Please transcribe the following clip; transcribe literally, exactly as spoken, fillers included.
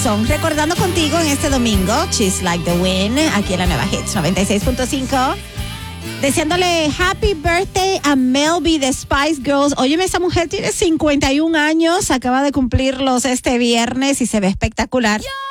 corazón. Recordando contigo en este domingo, She's Like the Wind, aquí en la Nueva Hits noventa y seis punto cinco. Deseándole happy birthday a Melby de Spice Girls. Óyeme, esa mujer tiene cincuenta y un años, acaba de cumplirlos este viernes y se ve espectacular.